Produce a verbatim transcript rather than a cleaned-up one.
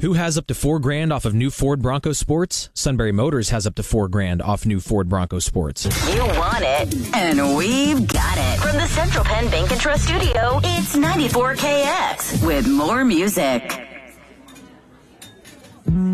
Who has up to four grand off of new Ford Bronco Sports? Sunbury Motors has up to four grand off new Ford Bronco Sports. You want it, and we've got it. From the Central Penn Bank and Trust Studio, it's ninety-four K X with more music.